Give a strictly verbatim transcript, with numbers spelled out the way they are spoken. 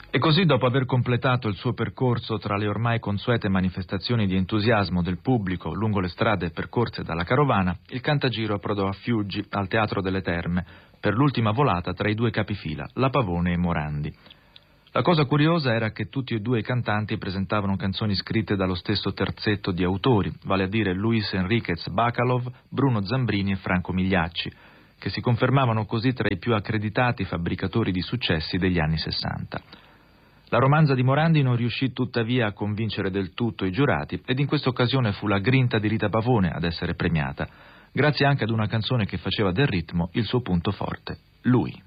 E così, dopo aver completato il suo percorso tra le ormai consuete manifestazioni di entusiasmo del pubblico lungo le strade percorse dalla carovana, il Cantagiro approdò a Fiuggi, al Teatro delle Terme, per l'ultima volata tra i due capifila, La Pavone e Morandi. La cosa curiosa era che tutti e due i cantanti presentavano canzoni scritte dallo stesso terzetto di autori, vale a dire Luis Enriquez Bacalov, Bruno Zambrini e Franco Migliacci, che si confermavano così tra i più accreditati fabbricatori di successi degli anni sessanta. La romanza di Morandi non riuscì tuttavia a convincere del tutto i giurati ed in questa occasione fu la grinta di Rita Pavone ad essere premiata, grazie anche ad una canzone che faceva del ritmo il suo punto forte, Lui.